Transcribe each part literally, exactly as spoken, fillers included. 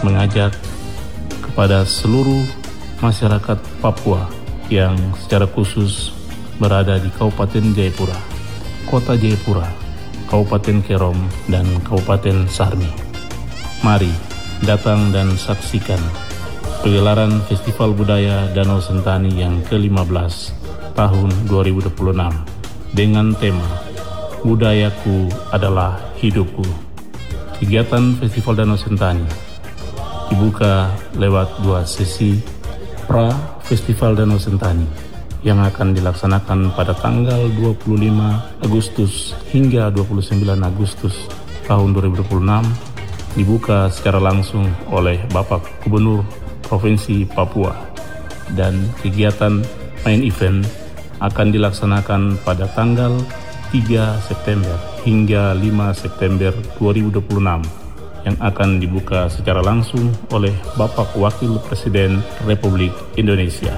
mengajak kepada seluruh masyarakat Papua yang secara khusus berada di Kabupaten Jayapura, Kota Jayapura, Kabupaten Kerom, dan Kabupaten Sarmi. Mari datang dan saksikan pegelaran Festival Budaya Danau Sentani yang ke lima belas tahun dua ribu dua puluh enam dengan tema Budayaku adalah Hidupku. Kegiatan Festival Danau Sentani dibuka lewat dua sesi pra Festival Danau Sentani yang akan dilaksanakan pada tanggal dua puluh lima Agustus hingga dua puluh sembilan Agustus tahun dua ribu dua puluh enam, dibuka secara langsung oleh Bapak Gubernur Provinsi Papua, dan kegiatan main event akan dilaksanakan pada tanggal tiga September hingga lima September dua ribu dua puluh enam yang akan dibuka secara langsung oleh Bapak Wakil Presiden Republik Indonesia.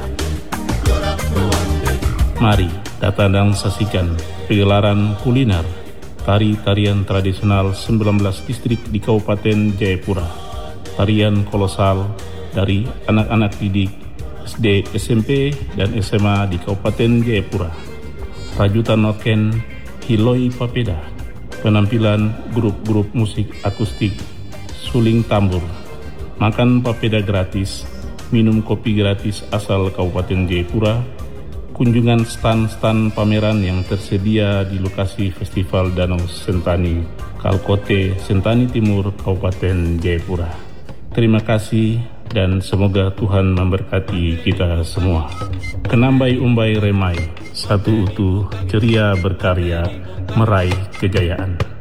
Mari datang dan saksikan pegelaran kuliner tari-tarian tradisional sembilan belas distrik di Kabupaten Jayapura, tarian kolosal dari anak-anak didik S D, S M P, dan S M A di Kabupaten Jayapura, rajutan noken Hiloi Papeda, penampilan grup-grup musik akustik suling tambur, makan papeda gratis, minum kopi gratis asal Kabupaten Jayapura, kunjungan stan-stan pameran yang tersedia di lokasi Festival Danau Sentani, Kalkote, Sentani Timur, Kabupaten Jayapura. Terima kasih dan semoga Tuhan memberkati kita semua. Kenambai umbai remai, satu utuh, ceria berkarya, meraih kejayaan.